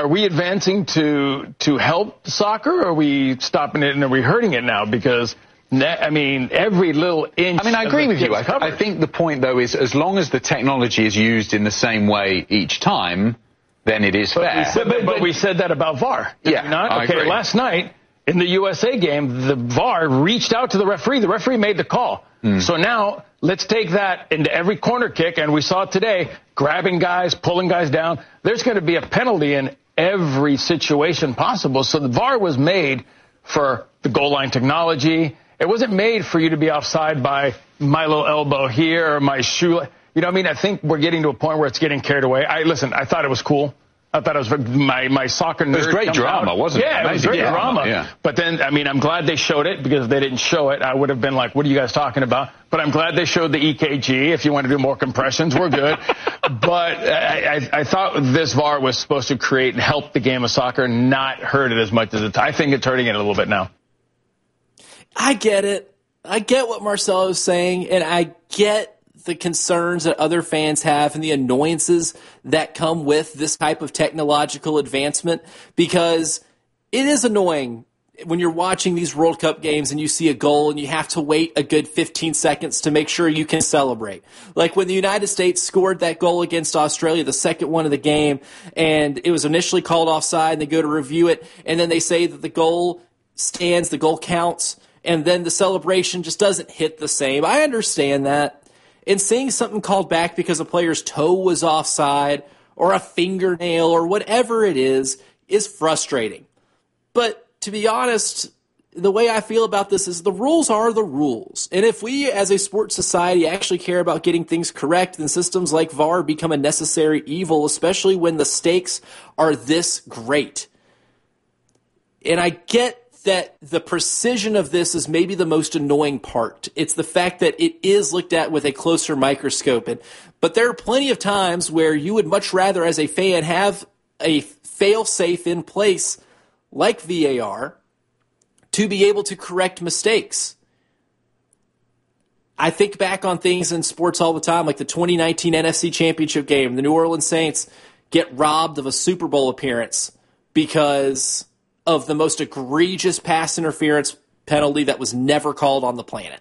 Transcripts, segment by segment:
are we advancing to help soccer, or are we stopping it and are we hurting it now? Because every little inch. I agree with you. I think the point, though, is as long as the technology is used in the same way each time, then it is fair. But we said that about VAR. Did we not? I agree. Last night in the USA game, the VAR reached out to the referee. The referee made the call. So now let's take that into every corner kick, and we saw it today, grabbing guys, pulling guys down. There's going to be a penalty in every situation possible. So the VAR was made for the goal line technology. It wasn't made for you to be offside by my little elbow here or my shoe. I think we're getting to a point where it's getting carried away. I thought it was cool. I thought it was my soccer nerd. It was great drama, wasn't it? Yeah, it was great drama. Yeah. But then, I'm glad they showed it, because if they didn't show it, I would have been like, what are you guys talking about? But I'm glad they showed the EKG. If you want to do more compressions, we're good. But I thought this VAR was supposed to create and help the game of soccer, not hurt it as much as I think it's hurting it a little bit now. I get it. I get what Marcelo is saying, and I get the concerns that other fans have and the annoyances that come with this type of technological advancement, because it is annoying when you're watching these World Cup games and you see a goal and you have to wait a good 15 seconds to make sure you can celebrate. Like when the United States scored that goal against Australia, the second one of the game, and it was initially called offside, and they go to review it, and then they say that the goal stands, the goal counts, and then the celebration just doesn't hit the same. I understand that. And seeing something called back because a player's toe was offside or a fingernail or whatever it is frustrating. But to be honest, the way I feel about this is the rules are the rules. And if we as a sports society actually care about getting things correct, then systems like VAR become a necessary evil, especially when the stakes are this great. And I get that the precision of this is maybe the most annoying part. It's the fact that it is looked at with a closer microscope. But there are plenty of times where you would much rather, as a fan, have a fail-safe in place like VAR to be able to correct mistakes. I think back on things in sports all the time, like the 2019 NFC Championship game. The New Orleans Saints get robbed of a Super Bowl appearance because of the most egregious pass interference penalty that was never called on the planet.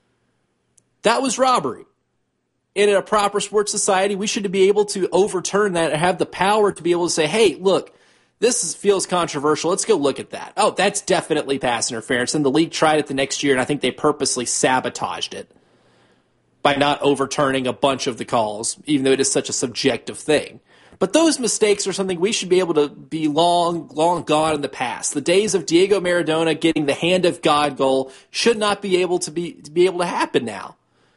That was robbery. And in a proper sports society, we should be able to overturn that and have the power to be able to say, hey, look, feels controversial. Let's go look at that. Oh, that's definitely pass interference. And the league tried it the next year, and I think they purposely sabotaged it by not overturning a bunch of the calls, even though it is such a subjective thing. But those mistakes are something we should be able to be long gone in the past. The days of Diego Maradona getting the hand of God goal should not be able to happen now.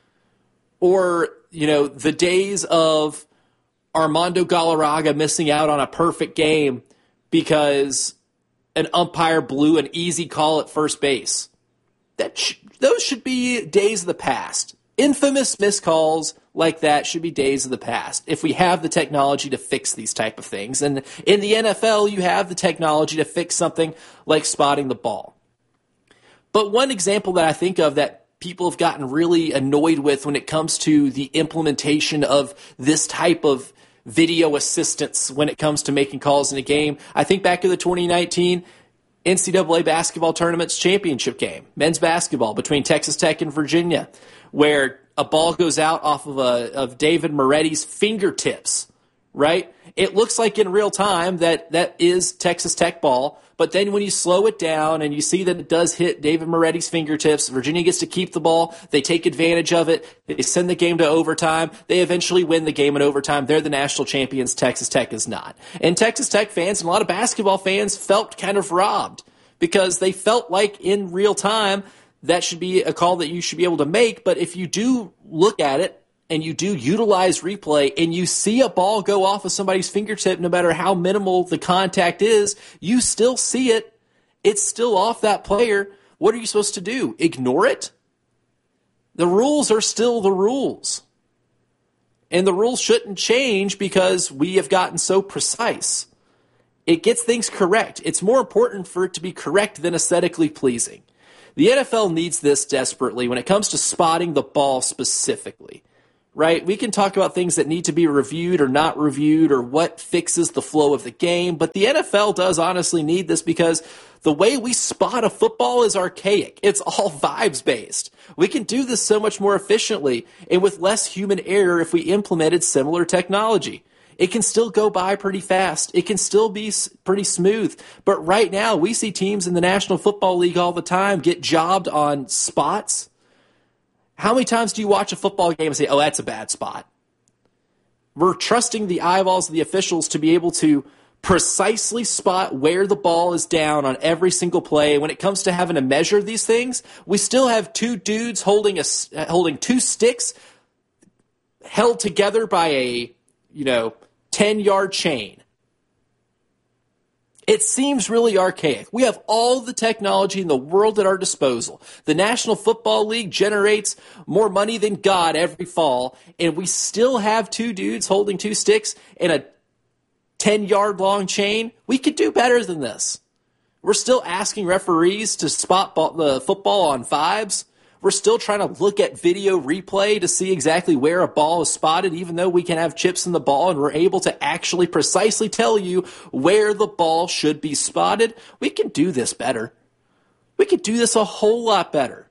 Or, the days of Armando Galarraga missing out on a perfect game because an umpire blew an easy call at first base. Those should be days of the past. Infamous miscalls like that should be days of the past if we have the technology to fix these type of things. And in the NFL, you have the technology to fix something like spotting the ball. But one example that I think of that people have gotten really annoyed with when it comes to the implementation of this type of video assistance when it comes to making calls in a game, I think back to the 2019 NCAA basketball tournament's championship game, men's basketball between Texas Tech and Virginia, where a ball goes out off of David Moretti's fingertips, right? It looks like in real time that is Texas Tech ball, but then when you slow it down and you see that it does hit David Moretti's fingertips, Virginia gets to keep the ball, they take advantage of it, they send the game to overtime, they eventually win the game in overtime, they're the national champions, Texas Tech is not. And Texas Tech fans and a lot of basketball fans felt kind of robbed because they felt like in real time that should be a call that you should be able to make. But if you do look at it and you do utilize replay and you see a ball go off of somebody's fingertip, no matter how minimal the contact is, you still see it. It's still off that player. What are you supposed to do? Ignore it? The rules are still the rules. And the rules shouldn't change because we have gotten so precise. It gets things correct. It's more important for it to be correct than aesthetically pleasing. The NFL needs this desperately when it comes to spotting the ball specifically, right? We can talk about things that need to be reviewed or not reviewed or what fixes the flow of the game, but the NFL does honestly need this because the way we spot a football is archaic. It's all vibes-based. We can do this so much more efficiently and with less human error if we implemented similar technology. It can still go by pretty fast. It can still be pretty smooth. But right now, we see teams in the National Football League all the time get jobbed on spots. How many times do you watch a football game and say, oh, that's a bad spot? We're trusting the eyeballs of the officials to be able to precisely spot where the ball is down on every single play. When it comes to having to measure these things, we still have two dudes holding two sticks held together by a 10-yard chain. It seems really archaic. We have all the technology in the world at our disposal. The National Football League generates more money than God every fall, and we still have two dudes holding two sticks and a 10-yard long chain. We could do better than this. We're still asking referees to spot the football on vibes. We're still trying to look at video replay to see exactly where a ball is spotted, even though we can have chips in the ball and we're able to actually precisely tell you where the ball should be spotted. We can do this better. We could do this a whole lot better.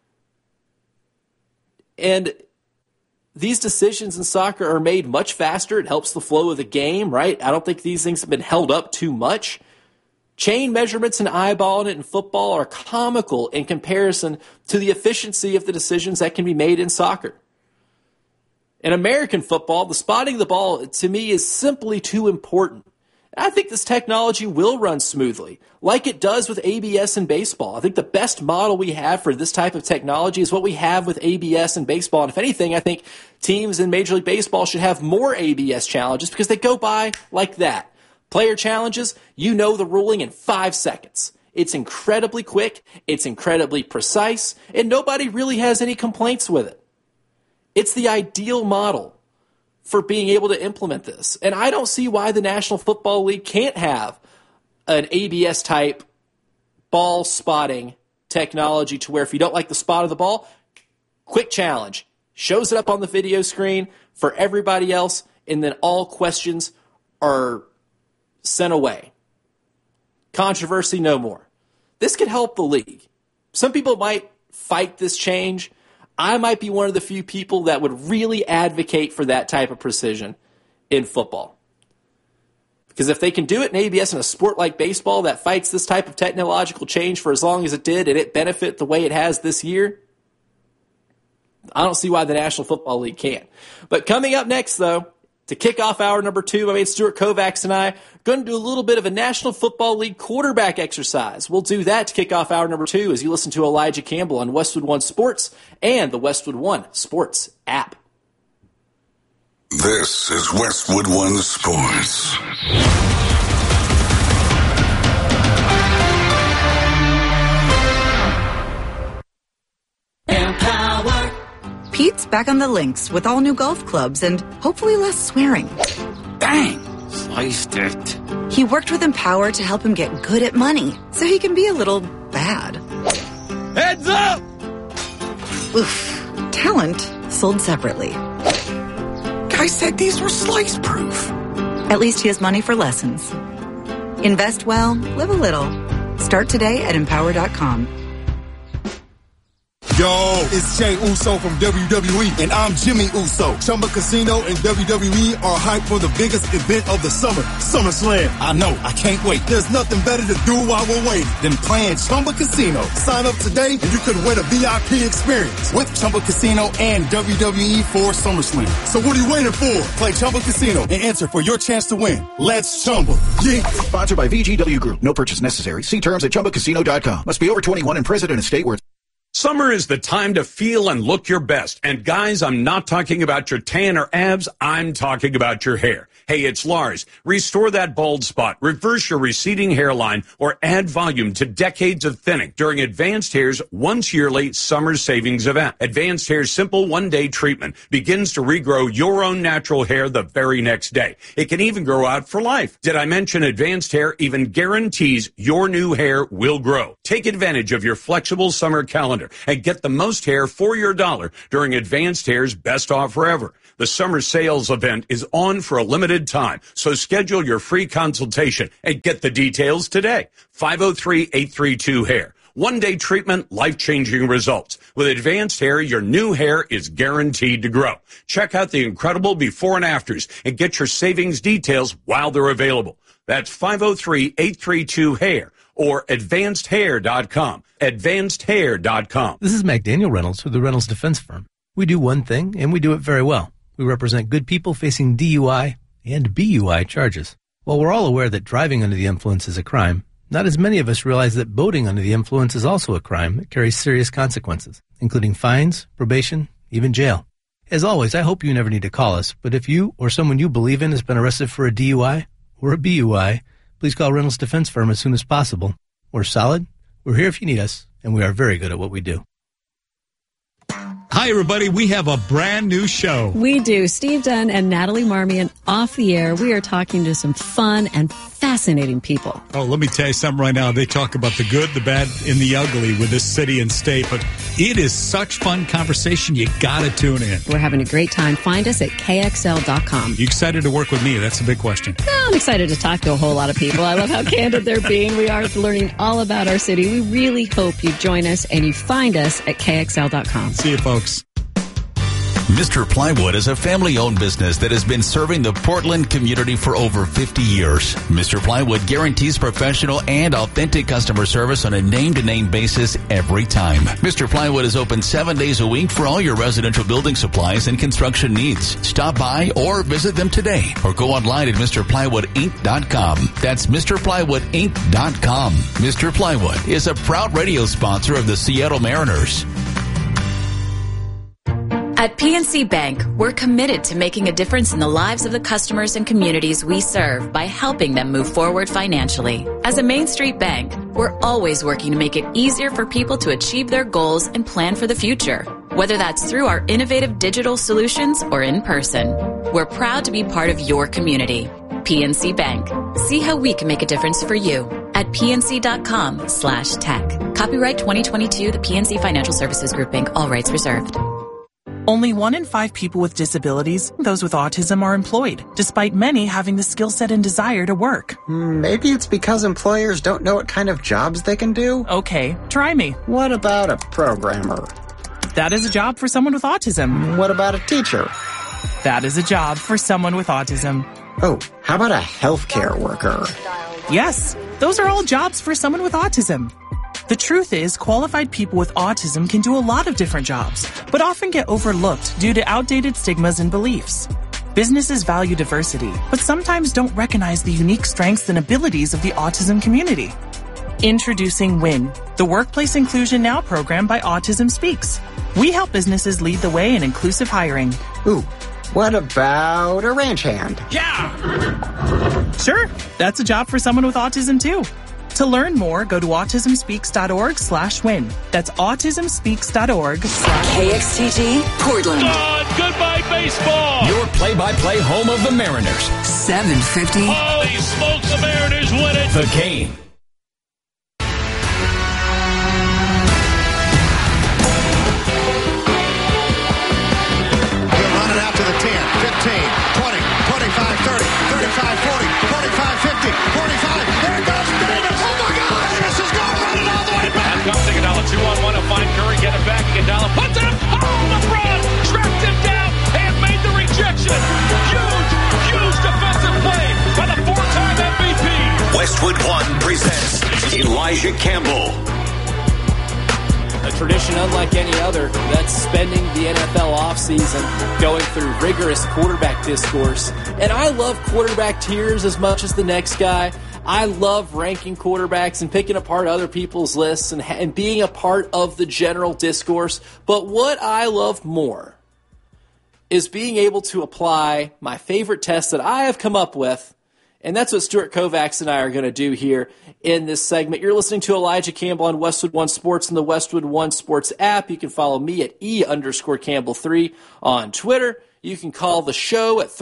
And these decisions in soccer are made much faster. It helps the flow of the game, right? I don't think these things have been held up too much. Chain measurements and eyeballing it in football are comical in comparison to the efficiency of the decisions that can be made in soccer. In American football, the spotting of the ball, to me, is simply too important. I think this technology will run smoothly, like it does with ABS in baseball. I think the best model we have for this type of technology is what we have with ABS in baseball. And if anything, I think teams in Major League Baseball should have more ABS challenges because they go by like that. Player challenges, you know the ruling in 5 seconds. It's incredibly quick, it's incredibly precise, and nobody really has any complaints with it. It's the ideal model for being able to implement this. And I don't see why the National Football League can't have an ABS-type ball spotting technology to where if you don't like the spot of the ball, quick challenge. Shows it up on the video screen for everybody else, and then all questions are sent away. Controversy no more. This could help the league. Some people might fight this change. I might be one of the few people that would really advocate for that type of precision in football. Because if they can do it in ABS in a sport like baseball that fights this type of technological change for as long as it did and it benefit the way it has this year, I don't see why the National Football League can't. But coming up next, though, to kick off hour number 2, my mate Stuart Kovacs and I are going to do a little bit of a National Football League quarterback exercise. We'll do that to kick off hour number 2 as you listen to Elijah Campbell on Westwood One Sports and the Westwood One Sports app. This is Westwood One Sports. Pete's back on the links with all new golf clubs and hopefully less swearing. Bang! Sliced it. He worked with Empower to help him get good at money so he can be a little bad. Heads up! Oof. Talent sold separately. Guy said these were slice proof. At least he has money for lessons. Invest well, live a little. Start today at Empower.com. Yo, it's Jey Uso from WWE, and I'm Jimmy Uso. Chumba Casino and WWE are hyped for the biggest event of the summer, SummerSlam. I know, I can't wait. There's nothing better to do while we're waiting than playing Chumba Casino. Sign up today and you could win a VIP experience with Chumba Casino and WWE for SummerSlam. So what are you waiting for? Play Chumba Casino and enter for your chance to win. Let's Chumba. Yeah. Sponsored by VGW Group. No purchase necessary. See terms at ChumbaCasino.com. Must be over 21 and present in a state where Summer is the time to feel and look your best. And guys, I'm not talking about your tan or abs. I'm talking about your hair. Hey, it's Lars. Restore that bald spot, reverse your receding hairline, or add volume to decades of thinning during Advanced Hair's once-yearly summer savings event. Advanced Hair's simple one-day treatment begins to regrow your own natural hair the very next day. It can even grow out for life. Did I mention Advanced Hair even guarantees your new hair will grow? Take advantage of your flexible summer calendar and get the most hair for your dollar during Advanced Hair's best offer ever. The summer sales event is on for a limited time, so schedule your free consultation and get the details today. 503-832-HAIR. One-day treatment, life-changing results. With Advanced Hair, your new hair is guaranteed to grow. Check out the incredible before and afters and get your savings details while they're available. That's 503-832-HAIR or advancedhair.com. Advancedhair.com. This is McDaniel Reynolds with the Reynolds Defense Firm. We do one thing, and we do it very well. We represent good people facing DUI and BUI charges. While we're all aware that driving under the influence is a crime, not as many of us realize that boating under the influence is also a crime that carries serious consequences, including fines, probation, even jail. As always, I hope you never need to call us, but if you or someone you believe in has been arrested for a DUI or a BUI, please call Reynolds Defense Firm as soon as possible. We're solid, we're here if you need us, and we are very good at what we do. Hi, everybody. We have a brand new show. We do. Steve Dunn and Natalie Marmion off the air. We are talking to some fun and fascinating people. Oh, let me tell you something right now. They talk about the good, the bad, and the ugly with this city and state, but it is such fun conversation. You got to tune in. We're having a great time. Find us at KXL.com. You excited to work with me? That's a big question. No, I'm excited to talk to a whole lot of people. I love how candid they're being. We are learning all about our city. We really hope you join us and you find us at KXL.com. See you, folks. Mr. Plywood is a family-owned business that has been serving the Portland community for over 50 years. Mr. Plywood guarantees professional and authentic customer service on a name-to-name basis every time. Mr. Plywood is open 7 days a week for all your residential building supplies and construction needs. Stop by or visit them today or go online at MrPlywoodInc.com. That's MrPlywoodInc.com. Mr. Plywood is a proud radio sponsor of the Seattle Mariners. At PNC Bank, we're committed to making a difference in the lives of the customers and communities we serve by helping them move forward financially. As a Main Street bank, we're always working to make it easier for people to achieve their goals and plan for the future, whether that's through our innovative digital solutions or in person. We're proud to be part of your community. PNC Bank. See how we can make a difference for you at pnc.com/tech. Copyright 2022, the PNC Financial Services Group, Inc., all rights reserved. Only 1 in 5 people with disabilities, those with autism, are employed, despite many having the skill set and desire to work. Maybe it's because employers don't know what kind of jobs they can do? Okay, try me. What about a programmer? That is a job for someone with autism. What about a teacher? That is a job for someone with autism. Oh, how about a healthcare worker? Yes, those are all jobs for someone with autism. The truth is, qualified people with autism can do a lot of different jobs, but often get overlooked due to outdated stigmas and beliefs. Businesses value diversity, but sometimes don't recognize the unique strengths and abilities of the autism community. Introducing WIN, the Workplace Inclusion Now program by Autism Speaks. We help businesses lead the way in inclusive hiring. Ooh, what about a ranch hand? Yeah! Sure, that's a job for someone with autism too. To learn more, go to autismspeaks.org/win. That's autismspeaks.org/win. KXTG, Portland. Goodbye, baseball. Your play-by-play home of the Mariners. 750. Holy smokes, the Mariners win it. The Game. We're running out to the 10, 15, 20, 25, 30, 35, 40, 45, 50, 45. There it goes. Comes Iguodala 2-on-1 to find Curry, get it back. Iguodala puts it up. Oh, LeBron trapped him down and made the rejection. Huge defensive play by the 4-time MVP. Westwood One presents Elijah Campbell. A tradition unlike any other, that's spending the NFL offseason going through rigorous quarterback discourse. And I love quarterback tiers as much as the next guy. I love ranking quarterbacks and picking apart other people's lists and being a part of the general discourse. But what I love more is being able to apply my favorite test that I have come up with, and that's what Stuart Kovacs and I are going to do here in this segment. You're listening to Elijah Campbell on Westwood One Sports and the Westwood One Sports app. You can follow me at E_Campbell3 on Twitter. You can call the show at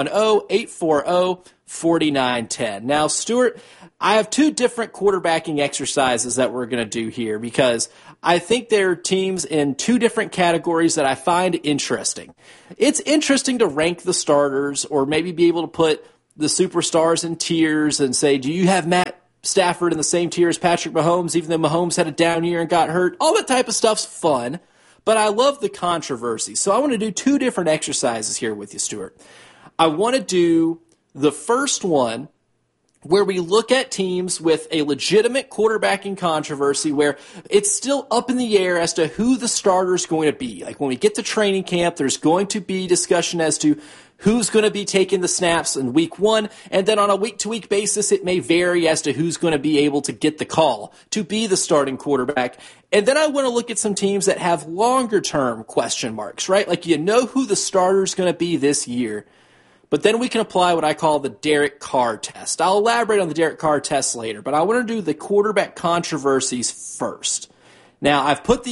310-840-4910. Now, Stuart, I have two different quarterbacking exercises that we're going to do here because I think there are teams in two different categories that I find interesting. It's interesting to rank the starters or maybe be able to put the superstars in tiers and say, do you have Matt Stafford in the same tier as Patrick Mahomes, even though Mahomes had a down year and got hurt? All that type of stuff's fun. But I love the controversy. So I want to do two different exercises here with you, Stuart. I want to do the first one where we look at teams with a legitimate quarterbacking controversy where it's still up in the air as to who the starter is going to be. Like when we get to training camp, there's going to be discussion as to who's going to be taking the snaps in week one, and then on a week-to-week basis, it may vary as to who's going to be able to get the call to be the starting quarterback. And then I want to look at some teams that have longer-term question marks, right? Like you know who the starter is going to be this year, but then we can apply what I call the Derek Carr test. I'll elaborate on the Derek Carr test later, but I want to do the quarterback controversies first. Now, I put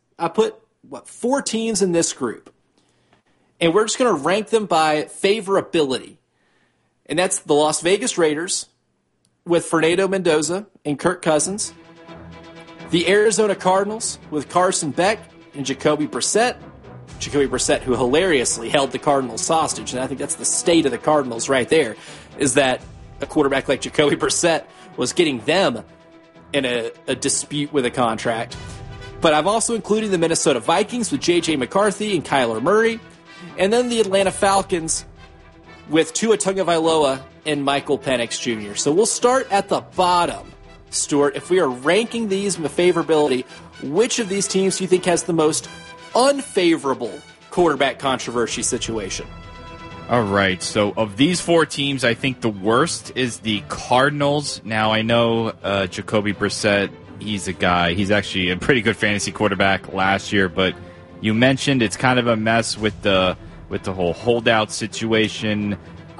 4 teams in this group. And we're just going to rank them by favorability. And that's the Las Vegas Raiders with Fernando Mendoza and Kirk Cousins. The Arizona Cardinals with Carson Beck and Jacoby Brissett. Jacoby Brissett, who hilariously held the Cardinals hostage. And I think that's the state of the Cardinals right there, is that a quarterback like Jacoby Brissett was getting them in a dispute with a contract. But I've also included the Minnesota Vikings with J.J. McCarthy and Kyler Murray. And then the Atlanta Falcons with Tua Tagovailoa and Michael Penix Jr. So we'll start at the bottom, Stuart. If we are ranking these with favorability, which of these teams do you think has the most unfavorable quarterback controversy situation? All right, so of these 4 teams, I think the worst is the Cardinals. Now, I know Jacoby Brissett, he's a guy, he's actually a pretty good fantasy quarterback last year, but you mentioned it's kind of a mess with the whole holdout situation.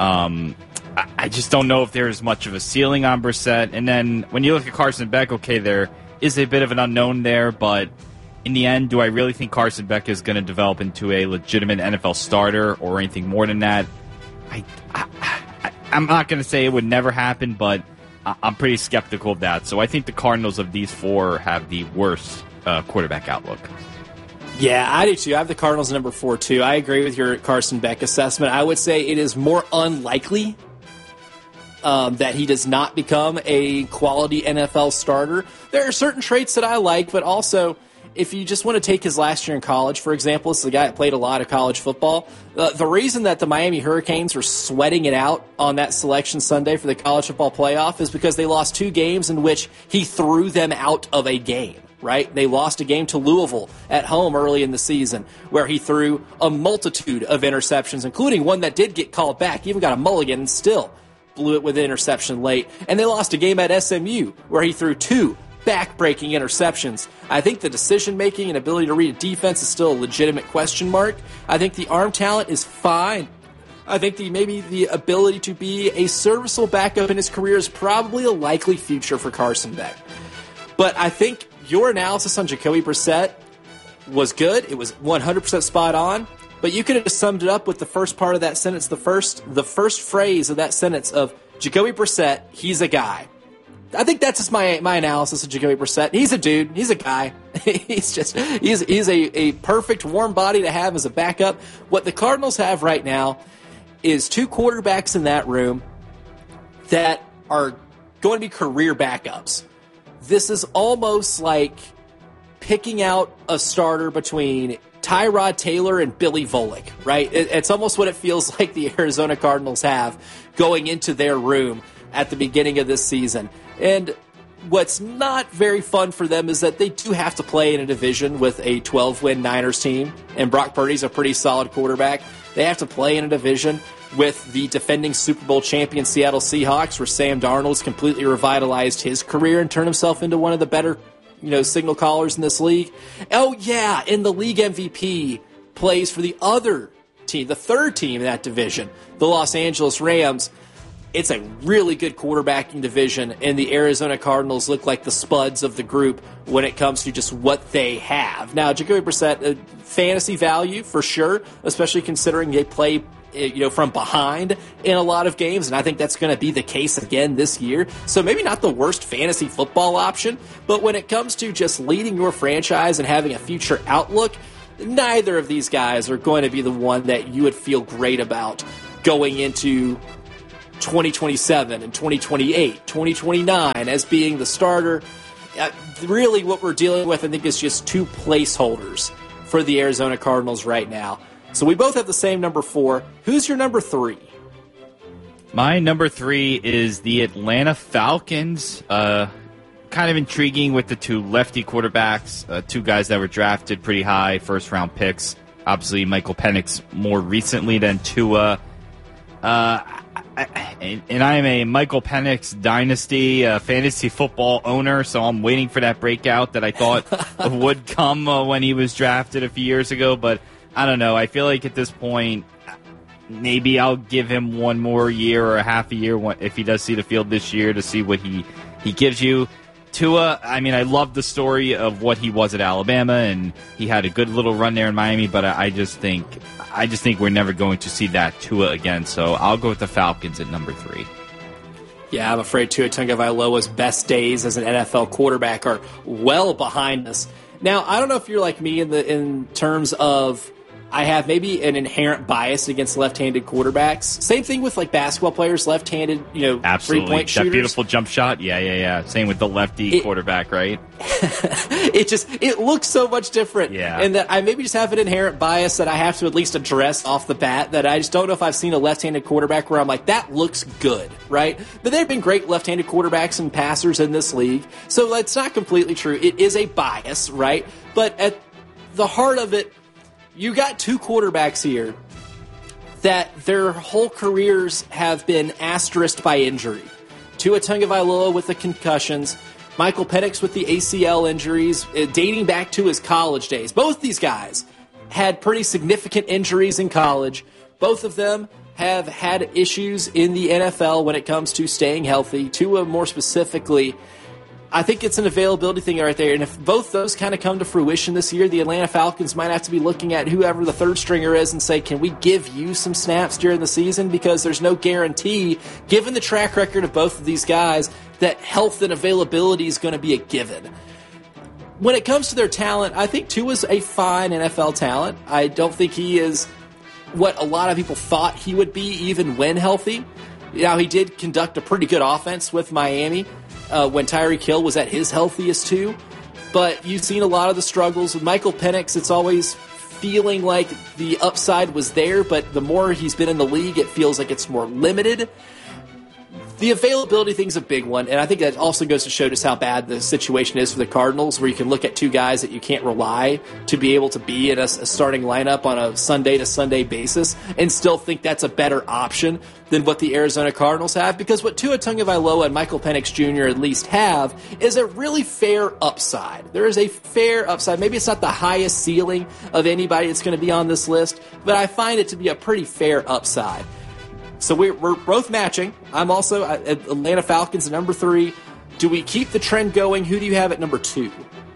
I just don't know if there's much of a ceiling on Brissett. And then when you look at Carson Beck, okay, there is a bit of an unknown there, but in the end, do I really think Carson Beck is going to develop into a legitimate NFL starter or anything more than that? I'm not going to say it would never happen, but I'm pretty skeptical of that. So I think the Cardinals of these 4 have the worst quarterback outlook. Yeah, I do too. I have the Cardinals number 4 too. I agree with your Carson Beck assessment. I would say it is more unlikely that he does not become a quality NFL starter. There are certain traits that I like, but also if you just want to take his last year in college, for example, this is a guy that played a lot of college football. The reason that the Miami Hurricanes were sweating it out on that selection Sunday for the college football playoff is because they lost 2 games in which he threw them out of a game. Right? They lost a game to Louisville at home early in the season where he threw a multitude of interceptions, including one that did get called back. He even got a mulligan and still blew it with an interception late. And they lost a game at SMU where he threw 2 back-breaking interceptions. I think the decision-making and ability to read a defense is still a legitimate question mark. I think the arm talent is fine. I think maybe the ability to be a serviceable backup in his career is probably a likely future for Carson Beck. But I think your analysis on Jacoby Brissett was good. It was 100% spot on. But you could have just summed it up with the first part of that sentence, the first phrase of that sentence of Jacoby Brissett, he's a guy. I think that's just my analysis of Jacoby Brissett. He's a dude. He's a guy. he's a perfect warm body to have as a backup. What the Cardinals have right now is 2 quarterbacks in that room that are going to be career backups. This is almost like picking out a starter between Tyrod Taylor and Billy Volek, right? It's almost what it feels like the Arizona Cardinals have going into their room at the beginning of this season. And what's not very fun for them is that they do have to play in a division with a 12-win Niners team, and Brock Purdy's a pretty solid quarterback. They have to play in a division with the defending Super Bowl champion Seattle Seahawks, where Sam Darnold's completely revitalized his career and turned himself into one of the better, signal callers in this league. Oh, yeah, and the league MVP plays for the other team, the third team in that division, the Los Angeles Rams. It's a really good quarterbacking division, and the Arizona Cardinals look like the spuds of the group when it comes to just what they have. Now, Jacoby Brissett, fantasy value for sure, especially considering they play from behind in a lot of games, and I think that's going to be the case again this year. So maybe not the worst fantasy football option, but when it comes to just leading your franchise and having a future outlook, neither of these guys are going to be the one that you would feel great about going into 2027 and 2028, 2029 as being the starter. Really what we're dealing with, I think, is just two placeholders for the Arizona Cardinals right now. So we both have the same number 4. Who's your number 3? My number 3 is the Atlanta Falcons. Kind of intriguing with the two lefty quarterbacks, two guys that were drafted pretty high, first-round picks. Obviously, Michael Penix more recently than Tua. And I am a Michael Penix dynasty fantasy football owner, so I'm waiting for that breakout that I thought would come when he was drafted a few years ago. But I don't know. I feel like at this point, maybe I'll give him one more year or a half a year if he does see the field this year to see what he gives you. Tua, I mean, I love the story of what he was at Alabama, and he had a good little run there in Miami, but I just think we're never going to see that Tua again. So I'll go with the Falcons at number 3. Yeah, I'm afraid Tua Tagovailoa's best days as an NFL quarterback are well behind us. Now, I don't know if you're like me in terms of I have maybe an inherent bias against left-handed quarterbacks. Same thing with like basketball players, left-handed, absolutely. 3-point shooters. That beautiful jump shot. Yeah. Same with the lefty quarterback, right? It looks so much different. Yeah. And that I maybe just have an inherent bias that I have to at least address off the bat, that I just don't know if I've seen a left-handed quarterback where I'm like, that looks good, right? But there have been great left-handed quarterbacks and passers in this league. So that's not completely true. It is a bias, right? But at the heart of it, you got two quarterbacks here that their whole careers have been asterisked by injury. Tua Tagovailoa with the concussions, Michael Penix with the ACL injuries, dating back to his college days. Both these guys had pretty significant injuries in college. Both of them have had issues in the NFL when it comes to staying healthy. Tua more specifically, I think it's an availability thing right there. And if both those kind of come to fruition this year, the Atlanta Falcons might have to be looking at whoever the third stringer is and say, can we give you some snaps during the season? Because there's no guarantee, given the track record of both of these guys, that health and availability is going to be a given. When it comes to their talent, I think Tua's a fine NFL talent. I don't think he is what a lot of people thought he would be even when healthy. Now, he did conduct a pretty good offense with Miami when Tyreek Hill was at his healthiest too. But you've seen a lot of the struggles. With Michael Penix, it's always feeling like the upside was there, but the more he's been in the league, it feels like it's more limited. The availability thing's a big one, and I think that also goes to show just how bad the situation is for the Cardinals, where you can look at two guys that you can't rely to be able to be in a starting lineup on a Sunday-to-Sunday basis and still think that's a better option than what the Arizona Cardinals have, because what Tua Tagovailoa and Michael Penix Jr. at least have is a really fair upside. There is a fair upside. Maybe it's not the highest ceiling of anybody that's going to be on this list, but I find it to be a pretty fair upside. So we're both matching. I'm also at Atlanta Falcons at number 3. Do we keep the trend going? Who do you have at number 2?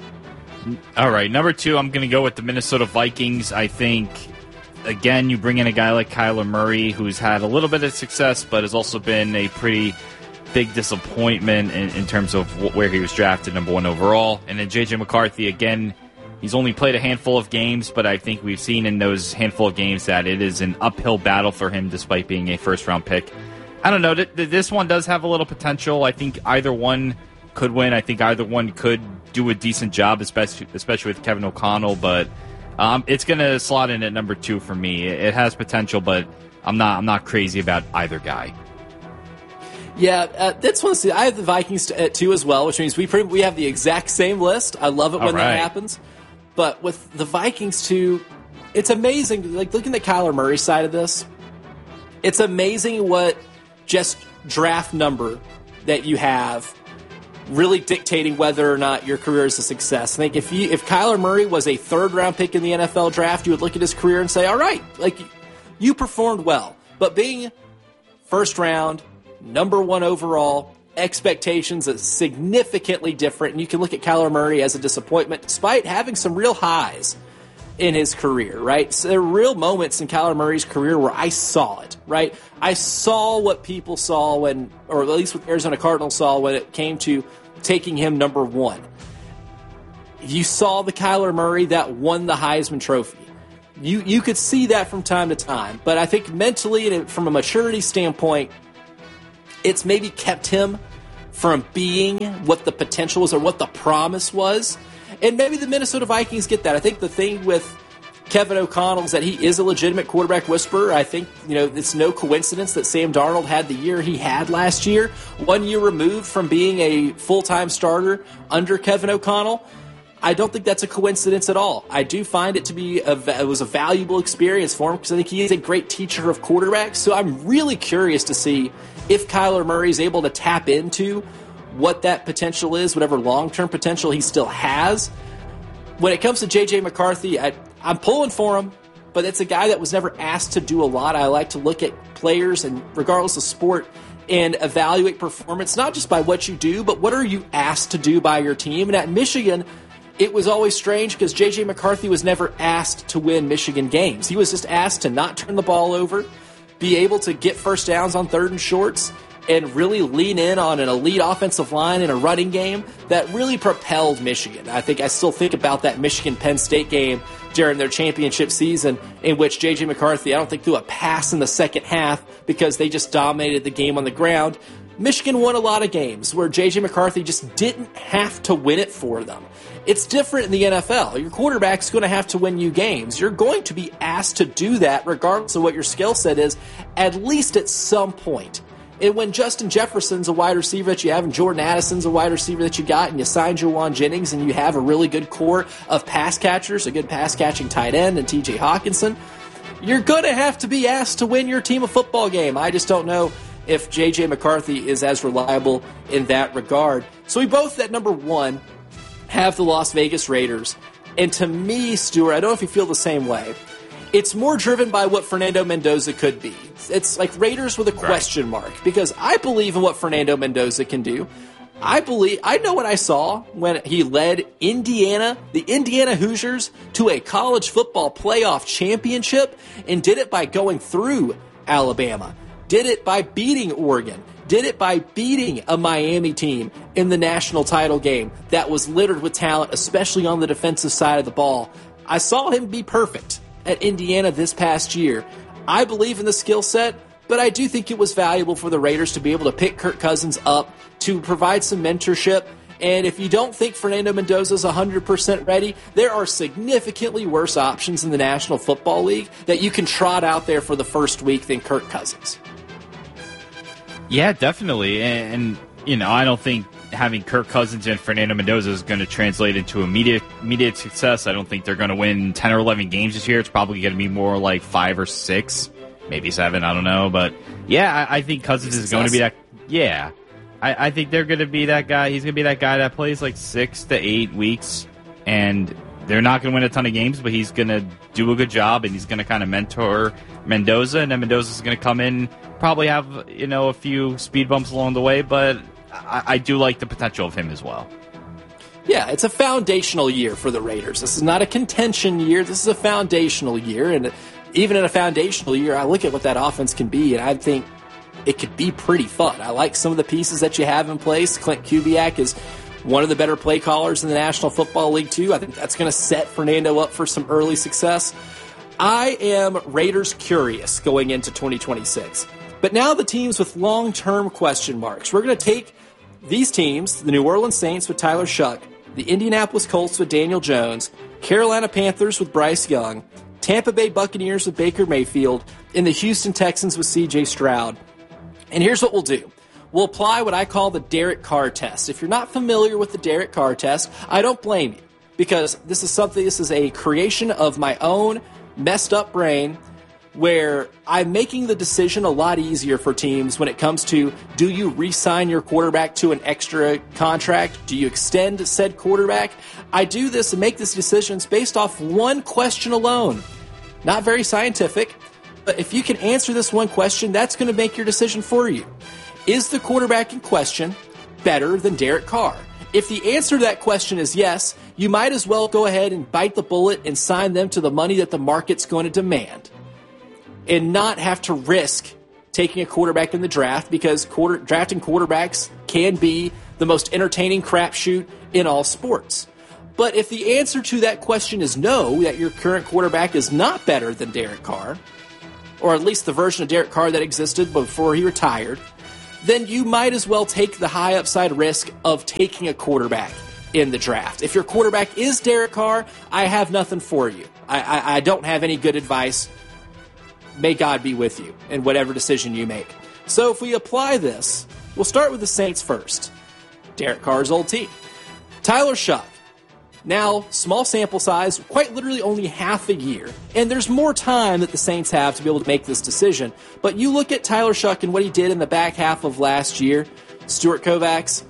All right, number 2, I'm going to go with the Minnesota Vikings. I think, again, you bring in a guy like Kyler Murray, who's had a little bit of success, but has also been a pretty big disappointment in terms of where he was drafted, number 1 overall. And then J.J. McCarthy, again, he's only played a handful of games, but I think we've seen in those handful of games that it is an uphill battle for him despite being a first-round pick. I don't know. This one does have a little potential. I think either one could win. I think either one could do a decent job, especially with Kevin O'Connell, but it's going to slot in at number 2 for me. It has potential, but I'm not crazy about either guy. Yeah, that's one. I have the Vikings at 2 as well, which means we have the exact same list. I love it when that happens. But with the Vikings too, it's amazing. Like, looking at the Kyler Murray side of this, it's amazing what just draft number that you have really dictating whether or not your career is a success. I think if Kyler Murray was a 3rd-round pick in the NFL draft, you would look at his career and say, all right, like, you performed well. But being first round, number 1 overall, expectations are significantly different. And you can look at Kyler Murray as a disappointment despite having some real highs in his career, right? So there are real moments in Kyler Murray's career where I saw it, right? I saw what people saw when, or at least what Arizona Cardinals saw when it came to taking him number 1. You saw the Kyler Murray that won the Heisman Trophy. You could see that from time to time, but I think mentally and from a maturity standpoint, it's maybe kept him from being what the potential was or what the promise was. And maybe the Minnesota Vikings get that. I think the thing with Kevin O'Connell is that he is a legitimate quarterback whisperer. I think, it's no coincidence that Sam Darnold had the year he had last year, 1 year removed from being a full-time starter under Kevin O'Connell. I don't think that's a coincidence at all. I do find it to be it was a valuable experience for him because I think he is a great teacher of quarterbacks. So I'm really curious to see if Kyler Murray is able to tap into what that potential is, whatever long-term potential he still has. When it comes to J.J. McCarthy, I'm pulling for him, but it's a guy that was never asked to do a lot. I like to look at players, and regardless of sport, and evaluate performance, not just by what you do, but what are you asked to do by your team. And at Michigan, it was always strange because J.J. McCarthy was never asked to win Michigan games. He was just asked to not turn the ball over, be able to get first downs on 3rd and shorts, and really lean in on an elite offensive line in a running game that really propelled Michigan. I still think about that Michigan-Penn State game during their championship season in which J.J. McCarthy, I don't think, threw a pass in the second half because they just dominated the game on the ground. Michigan won a lot of games where J.J. McCarthy just didn't have to win it for them. It's different in the NFL. Your quarterback's going to have to win you games. You're going to be asked to do that regardless of what your skill set is, at least at some point. And when Justin Jefferson's a wide receiver that you have and Jordan Addison's a wide receiver that you got and you signed Juwan Jennings and you have a really good core of pass catchers, a good pass-catching tight end and T.J. Hawkinson, you're going to have to be asked to win your team a football game. I just don't know if J.J. McCarthy is as reliable in that regard. So we both, at number 1, have the Las Vegas Raiders. And to me, Stuart, I don't know if you feel the same way. It's more driven by what Fernando Mendoza could be. It's like Raiders with a question mark, because I believe in what Fernando Mendoza can do. I know what I saw when he led the Indiana Hoosiers, to a college football playoff championship, and did it by going through Alabama, did it by beating Oregon, did it by beating a Miami team in the national title game that was littered with talent, especially on the defensive side of the ball. I saw him be perfect at Indiana this past year. I believe in the skill set, but I do think it was valuable for the Raiders to be able to pick Kirk Cousins up, to provide some mentorship. And if you don't think Fernando Mendoza is 100% ready, there are significantly worse options in the National Football League that you can trot out there for the first week than Kirk Cousins. Yeah, definitely. And I don't think having Kirk Cousins and Fernando Mendoza is going to translate into immediate success. I don't think they're going to win 10 or 11 games this year. It's probably going to be more like 5 or 6, maybe 7. I don't know. But, yeah, I think Cousins is going to be that. Yeah. I think they're going to be that guy. He's going to be that guy that plays like 6 to 8 weeks, and they're not going to win a ton of games, but he's going to do a good job, and he's going to kind of mentor Mendoza, and then Mendoza's going to come in, probably have, a few speed bumps along the way, but I do like the potential of him as well. Yeah, it's a foundational year for the Raiders. This is not a contention year. This is a foundational year, and even in a foundational year, I look at what that offense can be, and I think it could be pretty fun. I like some of the pieces that you have in place. Clint Kubiak is one of the better play callers in the National Football League, too. I think that's going to set Fernando up for some early success. I am Raiders curious going into 2026. But now the teams with long-term question marks. We're going to take these teams, the New Orleans Saints with Tyler Shuck, the Indianapolis Colts with Daniel Jones, Carolina Panthers with Bryce Young, Tampa Bay Buccaneers with Baker Mayfield, and the Houston Texans with C.J. Stroud. And here's what we'll do. We'll apply what I call the Derek Carr test. If you're not familiar with the Derek Carr test, I don't blame you, because this is a creation of my own messed up brain where I'm making the decision a lot easier for teams when it comes to, do you re-sign your quarterback to an extra contract? Do you extend said quarterback? I do this and make these decisions based off one question alone. Not very scientific, But if you can answer this one question, that's going to make your decision for you. Is the quarterback in question better than Derek Carr? If the answer to that question is yes, you might as well go ahead and bite the bullet and sign them to the money that the market's going to demand and not have to risk taking a quarterback in the draft, because drafting quarterbacks can be the most entertaining crapshoot in all sports. But if the answer to that question is no, that your current quarterback is not better than Derek Carr, or at least the version of Derek Carr that existed before he retired, then you might as well take the high upside risk of taking a quarterback in the draft. If your quarterback is Derek Carr, I have nothing for you. I don't have any good advice. May God be with you in whatever decision you make. So if we apply this, we'll start with the Saints first. Derek Carr's old team. Tyler Shough. Now, small sample size, quite literally only half a year. And there's more time that the Saints have to be able to make this decision. But you look at Tyler Shough and what he did in the back half of last year, Stuart Kovacs.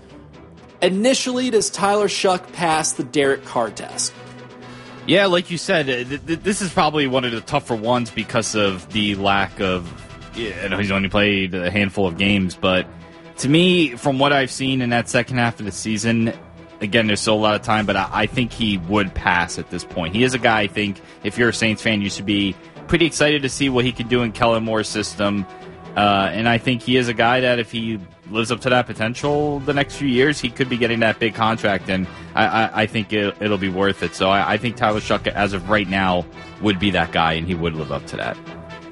Initially, does Tyler Shough pass the Derek Carr test? Yeah, like you said, this is probably one of the tougher ones because of the lack of... he's only played a handful of games, but to me, from what I've seen in that second half of the season... Again, there's still a lot of time, but I think he would pass at this point. He is a guy, I think, if you're a Saints fan, you should be pretty excited to see what he can do in Kellen Moore's system. And I think he is a guy that if he lives up to that potential the next few years, he could be getting that big contract, and I think it'll be worth it. So I think Tyler Shough, as of right now, would be that guy, and he would live up to that.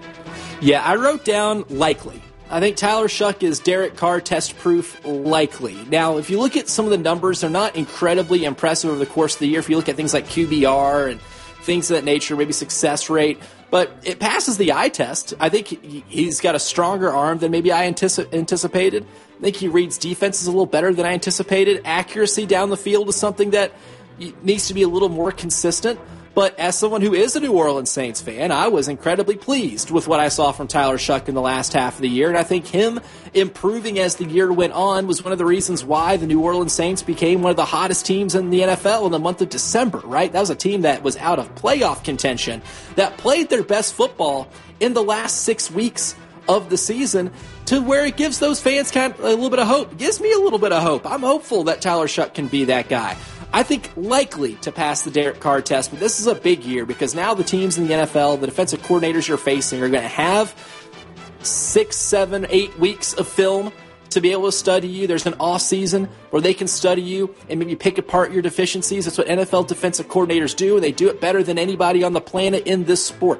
Yeah, I wrote down likely. I think Tyler Shough is Derek Carr test-proof likely. Now, if you look at some of the numbers, they're not incredibly impressive over the course of the year. If you look at things like QBR and things of that nature, maybe success rate, but it passes the eye test. I think he's got a stronger arm than maybe I anticipated. I think he reads defenses a little better than I anticipated. Accuracy down the field is something that needs to be a little more consistent. But as someone who is a New Orleans Saints fan, I was incredibly pleased with what I saw from Tyler Shough in the last half of the year. And I think him improving as the year went on was one of the reasons why the New Orleans Saints became one of the hottest teams in the NFL in the month of December, right? That was a team that was out of playoff contention, that played their best football in the last 6 weeks of the season, to where it gives those fans kind of a little bit of hope. It gives me a little bit of hope. I'm hopeful that Tyler Shough can be that guy. I think likely to pass the Derek Carr test, but this is a big year because now the teams in the NFL, the defensive coordinators you're facing, are going to have 6, 7, 8 weeks of film to be able to study you. There's an off season where they can study you and maybe pick apart your deficiencies. That's what NFL defensive coordinators do, and they do it better than anybody on the planet in this sport.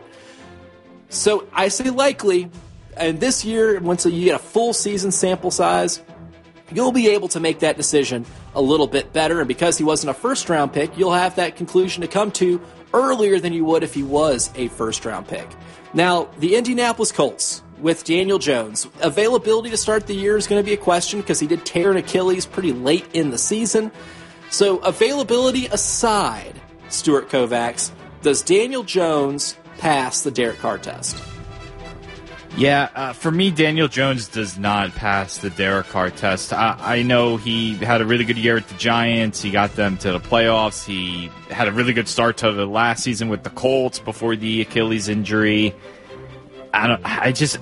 So I say likely, and this year, once you get a full season sample size, you'll be able to make that decision a little bit better. And because he wasn't a first-round pick, you'll have that conclusion to come to earlier than you would if he was a first-round pick. Now, the Indianapolis Colts with Daniel Jones. Availability to start the year is going to be a question because he did tear an Achilles pretty late in the season. So availability aside, Stuart Kovacs, does Daniel Jones pass the Derek Carr test? Yeah, for me, Daniel Jones does not pass the Derek Carr test. I know he had a really good year at the Giants. He got them to the playoffs. He had a really good start to the last season with the Colts before the Achilles injury. I just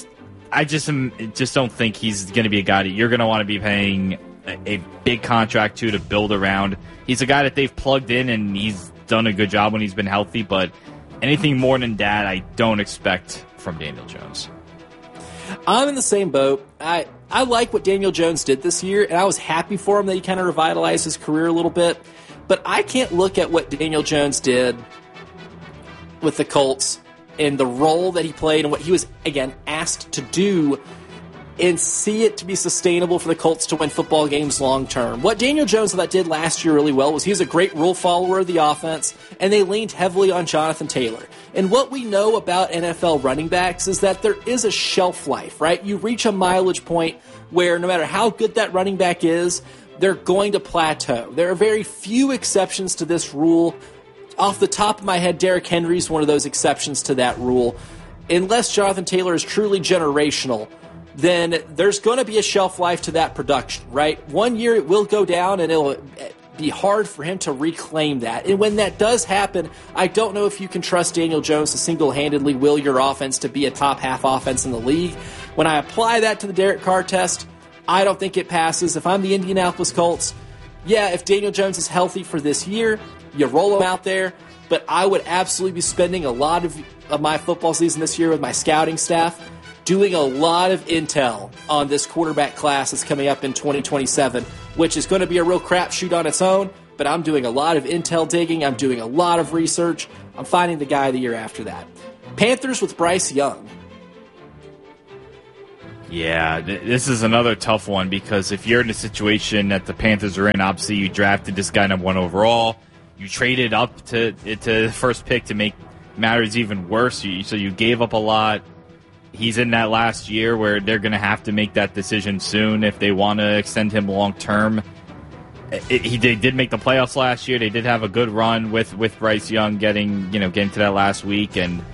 don't think he's going to be a guy that you're going to want to be paying a big contract to build around. He's a guy that they've plugged in, and he's done a good job when he's been healthy, but anything more than that, I don't expect from Daniel Jones. I'm in the same boat. I like what Daniel Jones did this year, and I was happy for him that he kind of revitalized his career a little bit. But I can't look at what Daniel Jones did with the Colts and the role that he played and what he was, again, asked to do and see it to be sustainable for the Colts to win football games long term. What Daniel Jones did last year really well was he was a great rule follower of the offense, and they leaned heavily on Jonathan Taylor. And what we know about NFL running backs is that there is a shelf life, right? You reach a mileage point where no matter how good that running back is, they're going to plateau. There are very few exceptions to this rule. Off the top of my head, Derrick Henry is one of those exceptions to that rule. Unless Jonathan Taylor is truly generational, then there's going to be a shelf life to that production, right? 1 year it will go down, and be hard for him to reclaim that. And when that does happen, I don't know if you can trust Daniel Jones to single-handedly will your offense to be a top half offense in the league. When I apply that to the Derek Carr test, I don't think it passes. If I'm the Indianapolis Colts, yeah, if Daniel Jones is healthy for this year, you roll him out there. But I would absolutely be spending a lot of my football season this year with my scouting staff doing a lot of intel on this quarterback class that's coming up in 2027, which is going to be a real crapshoot on its own, but I'm doing a lot of intel digging. I'm doing a lot of research. I'm finding the guy of the year after that. Panthers with Bryce Young. Yeah, this is another tough one because if you're in a situation that the Panthers are in, obviously you drafted this guy number 1 overall. You traded up to the first pick to make matters even worse, so you gave up a lot. He's in that last year where they're going to have to make that decision soon if they want to extend him long term. They did make the playoffs last year. They did have a good run with Bryce Young getting to that last week, and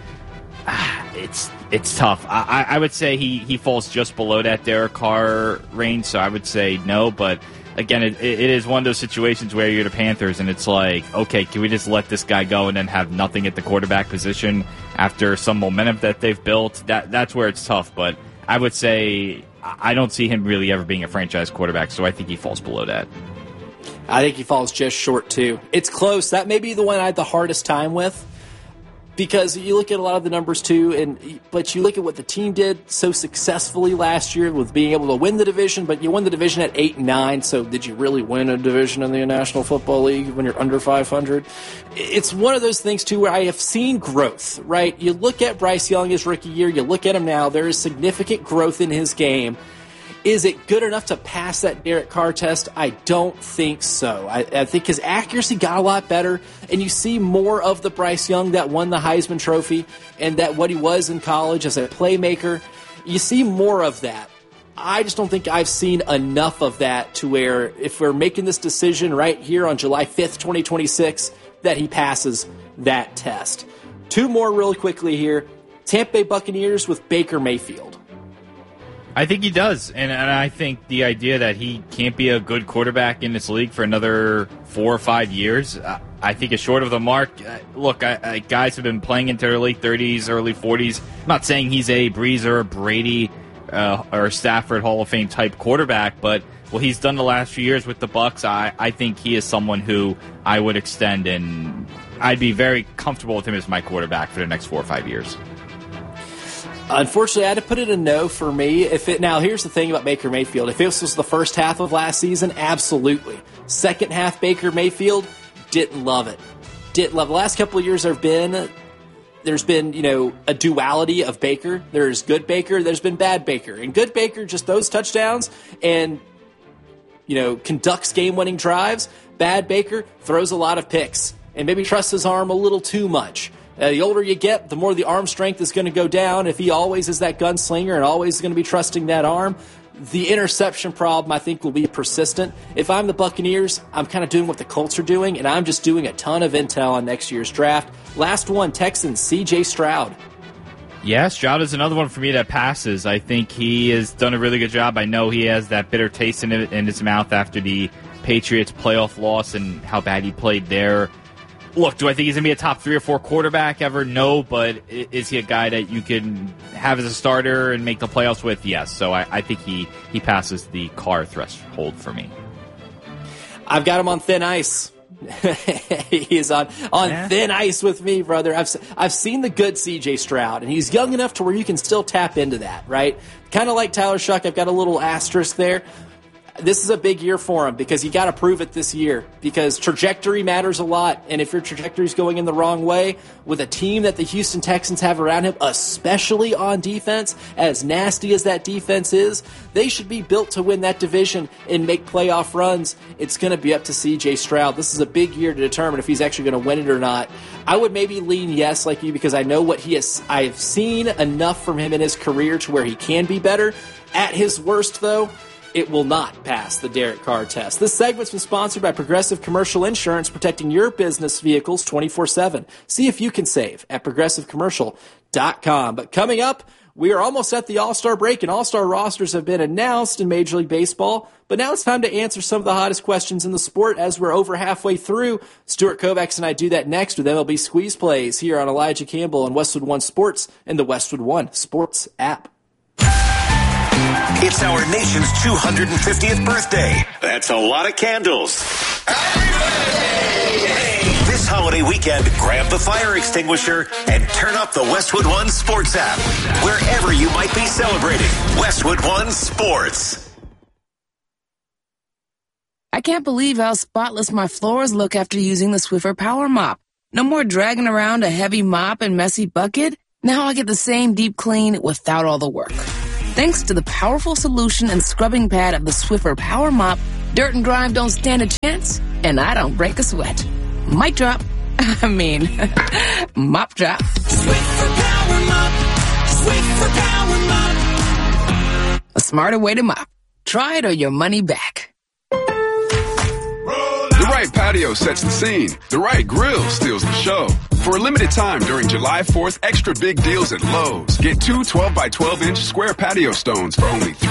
it's tough. I would say he falls just below that Derek Carr range, so I would say no. But again, it is one of those situations where you're the Panthers, and it's like, okay, can we just let this guy go and then have nothing at the quarterback position after some momentum that they've built? That's where it's tough. But I would say I don't see him really ever being a franchise quarterback, so I think he falls below that. I think he falls just short, too. It's close. That may be the one I had the hardest time with because you look at a lot of the numbers, too, but you look at what the team did so successfully last year with being able to win the division, but you won the division at 8-9, so did you really win a division in the National Football League when you're under 500? It's one of those things, too, where I have seen growth, right? You look at Bryce Young his rookie year, you look at him now, there is significant growth in his game. Is it good enough to pass that Derek Carr test? I don't think so. I think his accuracy got a lot better, and you see more of the Bryce Young that won the Heisman Trophy and that what he was in college as a playmaker. You see more of that. I just don't think I've seen enough of that to where if we're making this decision right here on July 5th, 2026, that he passes that test. 2 more really quickly here. Tampa Bay Buccaneers with Baker Mayfield. I think he does, and I think the idea that he can't be a good quarterback in this league for another 4 or 5 years, I think is short of the mark. Look, guys have been playing into their late 30s, early 40s. I'm not saying he's a Brees or a Brady or Stafford Hall of Fame type quarterback, but what he's done the last few years with the Bucs, I think he is someone who I would extend, and I'd be very comfortable with him as my quarterback for the next 4 or 5 years. Unfortunately, I had to put it a no for me. Now, here's the thing about Baker Mayfield. If this was the first half of last season, absolutely. Second half, Baker Mayfield, didn't love it. Didn't love it. The last couple of years there's been, a duality of Baker. There's good Baker, there's been bad Baker. And good Baker just throws touchdowns and, conducts game-winning drives. Bad Baker throws a lot of picks and maybe trusts his arm a little too much. The older you get, the more the arm strength is going to go down. If he always is that gunslinger and always is going to be trusting that arm, the interception problem, I think, will be persistent. If I'm the Buccaneers, I'm kind of doing what the Colts are doing, and I'm just doing a ton of intel on next year's draft. Last one, Texans, C.J. Stroud. Yeah, Stroud is another one for me that passes. I think he has done a really good job. I know he has that bitter taste in his mouth after the Patriots playoff loss and how bad he played there. Look, do I think he's going to be a top 3 or 4 quarterback ever? No, but is he a guy that you can have as a starter and make the playoffs with? Yes. So I think he passes the Carr threshold for me. I've got him on thin ice. He is on thin ice with me, brother. I've seen the good C.J. Stroud, and he's young enough to where you can still tap into that, right? Kind of like Tyler Shuck, I've got a little asterisk there. This is a big year for him because you got to prove it this year because trajectory matters a lot. And if your trajectory is going in the wrong way with a team that the Houston Texans have around him, especially on defense, as nasty as that defense is, they should be built to win that division and make playoff runs. It's going to be up to C.J. Stroud. This is a big year to determine if he's actually going to win it or not. I would maybe lean yes like you because I know what he is. I've seen enough from him in his career to where he can be better. At his worst, though, it will not pass the Derek Carr test. This segment's been sponsored by Progressive Commercial Insurance, protecting your business vehicles 24/7. See if you can save at progressivecommercial.com. But coming up, we are almost at the All-Star break, and All-Star rosters have been announced in Major League Baseball. But now it's time to answer some of the hottest questions in the sport as we're over halfway through. Stuart Kovacs and I do that next with MLB Squeeze Plays here on Elijah Campbell and Westwood One Sports and the Westwood One Sports app. It's our nation's 250th birthday. That's a lot of candles. This holiday weekend, grab the fire extinguisher and turn up the Westwood One Sports app. Wherever you might be celebrating, Westwood One Sports. I can't believe how spotless my floors look after using the Swiffer Power Mop. No more dragging around a heavy mop and messy bucket. Now I get the same deep clean without all the work. Thanks to the powerful solution and scrubbing pad of the Swiffer Power Mop, dirt and grime don't stand a chance, and I don't break a sweat. Mic drop. Mop drop. Swiffer Power Mop. Swiffer Power Mop. A smarter way to mop. Try it or your money back. The right patio sets the scene. The right grill steals the show. For a limited time during July 4th, extra big deals at Lowe's. Get two 12 by 12 inch square patio stones for only